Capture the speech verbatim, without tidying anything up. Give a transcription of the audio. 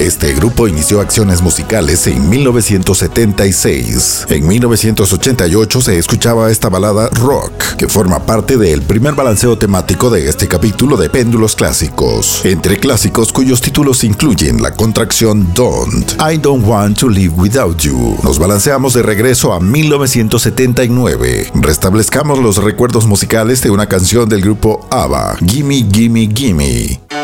Este grupo inició acciones musicales en mil novecientos setenta y seis. En mil novecientos ochenta y ocho se escuchaba esta balada Rock, que forma parte del primer balanceo temático de este capítulo de Péndulos Clásicos. Entre clásicos cuyos títulos incluyen la contracción Don't, I Don't Want to Live Without You. Nos balanceamos de regreso a mil novecientos setenta y nueve. Restablezcamos los recuerdos musicales de una canción del grupo ABBA, Gimme Gimme Gimme.